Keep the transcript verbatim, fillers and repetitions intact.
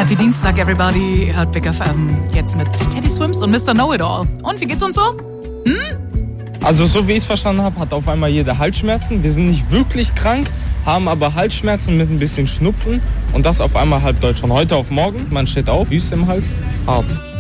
Happy Dienstag, everybody. Ihr hört Big F M jetzt mit Teddy Swims und Mister Know-It-All. Und wie geht's uns so? Hm? Also so wie ich es verstanden habe, hat auf einmal jeder Halsschmerzen. Wir sind nicht wirklich krank, haben aber Halsschmerzen mit ein bisschen Schnupfen. Und das auf einmal halb Deutsch. Von heute auf morgen, man steht auf, Wüste im Hals, hart.